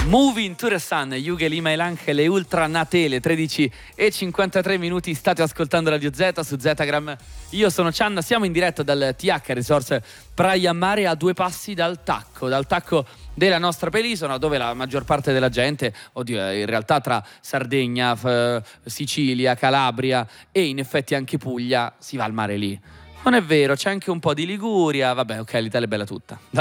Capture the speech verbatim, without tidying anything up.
Moving to the Sun, Yuge Lima e Lanche, le Ultra Natele, tredici e cinquantatré minuti, state ascoltando Radio Z su Zetagram. Io sono Cianna, siamo in diretta dal T H Resort Praia Mare, a due passi dal tacco, dal tacco della nostra penisola, dove la maggior parte della gente, oddio, in realtà tra Sardegna, f- Sicilia, Calabria e in effetti anche Puglia, si va al mare lì. Non è vero, c'è anche un po' di Liguria, vabbè, ok, l'Italia è bella tutta.